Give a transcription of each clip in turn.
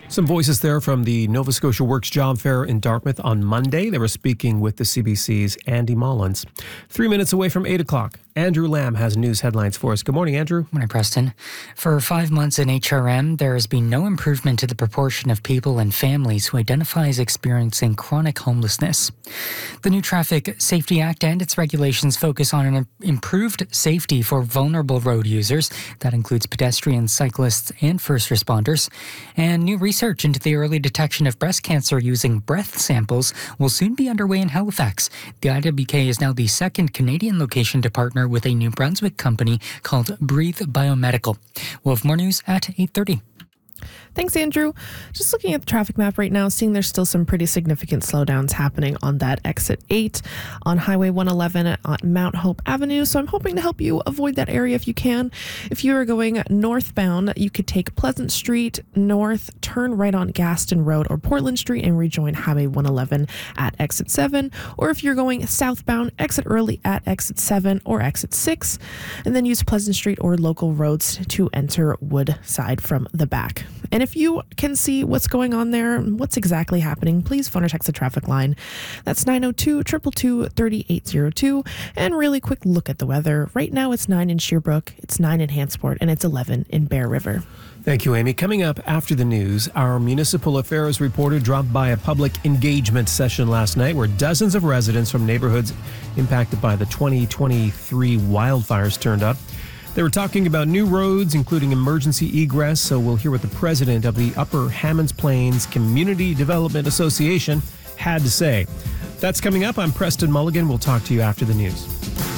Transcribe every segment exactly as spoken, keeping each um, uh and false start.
Some voices there from the Nova Scotia Works Job Fair in Dartmouth on Monday. They were speaking with the C B C's Andy Mullins. Three minutes away from eight o'clock, Andrew Lamb has news headlines for us. Good morning, Andrew. Morning, Preston. For five months in H R M, there has been no improvement to the proportion of people and families who identify as experiencing chronic homelessness. The new Traffic Safety Act and its regulations focus on an improved safety for vulnerable road users. That includes pedestrians, cyclists, and first responders. And new research Research into the early detection of breast cancer using breath samples will soon be underway in Halifax. The I W K is now the second Canadian location to partner with a New Brunswick company called Breathe Biomedical. We'll have more news at eight thirty. Thanks, Andrew. Just looking at the traffic map right now, seeing there's still some pretty significant slowdowns happening on that exit eight on Highway one eleven at Mount Hope Avenue. So I'm hoping to help you avoid that area if you can. If you are going northbound, you could take Pleasant Street north, turn right on Gaston Road or Portland Street and rejoin Highway one eleven at exit seven. Or if you're going southbound, exit early at exit seven or exit six, and then use Pleasant Street or local roads to enter Woodside from the back. And if you can see what's going on there, what's exactly happening, please phone or text the traffic line. That's nine oh two, two two two, three eight oh two. And really quick look at the weather. Right now it's nine in Sherbrooke, it's nine in Hantsport, and it's eleven in Bear River. Thank you, Amy. Coming up after the news, our municipal affairs reporter dropped by a public engagement session last night where dozens of residents from neighborhoods impacted by the twenty twenty-three wildfires turned up. They were talking about new roads, including emergency egress, so we'll hear what the president of the Upper Hammonds Plains Community Development Association had to say. That's coming up. I'm Preston Mulligan. We'll talk to you after the news.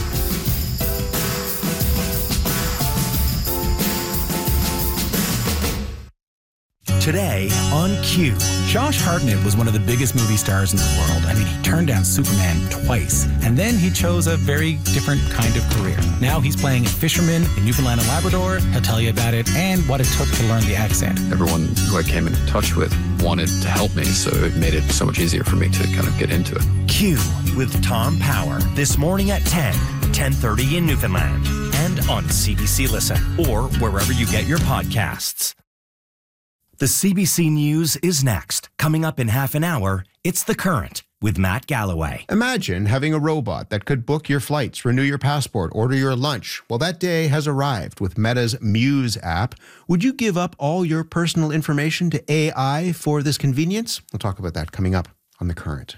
Today on Q. Josh Hartnett was one of the biggest movie stars in the world. I mean, he turned down Superman twice, and then he chose a very different kind of career. Now he's playing a fisherman in Newfoundland and Labrador. He'll tell you about it and what it took to learn the accent. Everyone who I came into touch with wanted to help me, so it made it so much easier for me to kind of get into it. Q with Tom Power this morning at ten, ten thirty in Newfoundland, and on C B C Listen or wherever you get your podcasts. The C B C News is next. Coming up in half an hour, it's The Current with Matt Galloway. Imagine having a robot that could book your flights, renew your passport, order your lunch. Well, that day has arrived with Meta's Muse app. Would you give up all your personal information to A I for this convenience? We'll talk about that coming up on The Current.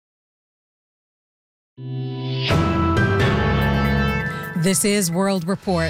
This is World Report.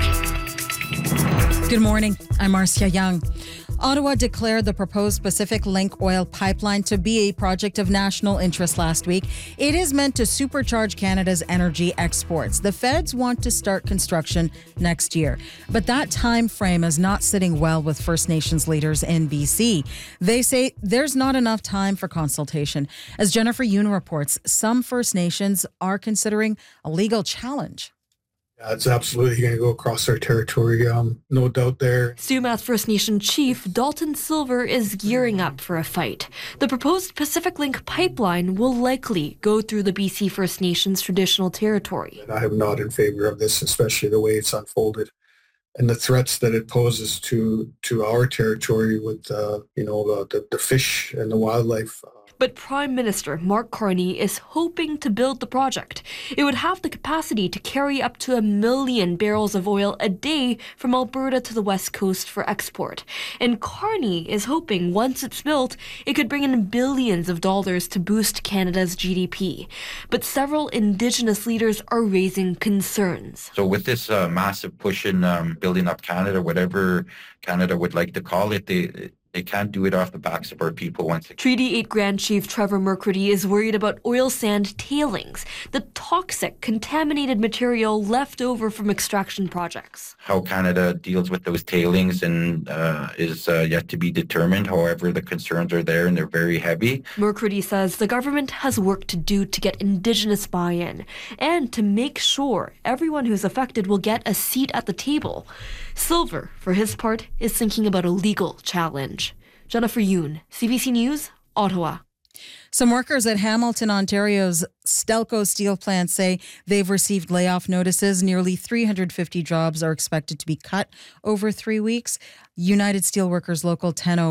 Good morning. I'm Marcia Young. Ottawa declared the proposed Pacific Link oil pipeline to be a project of national interest last week. It is meant to supercharge Canada's energy exports. The feds want to start construction next year, but that time frame is not sitting well with First Nations leaders in B C. They say there's not enough time for consultation. As Jennifer Yoon reports, some First Nations are considering a legal challenge. Yeah, it's absolutely going to go across our territory, um, no doubt there. Sumac First Nation Chief Dalton Silver is gearing up for a fight. The proposed Pacific Link pipeline will likely go through the B C First Nations traditional territory. And I am not in favor of this, especially the way it's unfolded and the threats that it poses to to our territory with, uh, you know, uh, the, the fish and the wildlife. Uh, But Prime Minister Mark Carney is hoping to build the project. It would have the capacity to carry up to a million barrels of oil a day from Alberta to the West Coast for export. And Carney is hoping once it's built, it could bring in billions of dollars to boost Canada's G D P. But several Indigenous leaders are raising concerns. So with this uh, massive push in um, building up Canada, whatever Canada would like to call it, they They can't do it off the backs of our people once again. Treaty eight Grand Chief Trevor Mercredi is worried about oil sand tailings, the toxic, contaminated material left over from extraction projects. How Canada deals with those tailings and uh, is uh, yet to be determined. However, the concerns are there and they're very heavy. Mercredi says the government has work to do to get Indigenous buy-in and to make sure everyone who's affected will get a seat at the table. Silver, for his part, is thinking about a legal challenge. Jennifer Yoon, C B C News, Ottawa. Some workers at Hamilton, Ontario's Stelco steel plant say they've received layoff notices. Nearly three hundred fifty jobs are expected to be cut over three weeks. United Steelworkers Local ten oh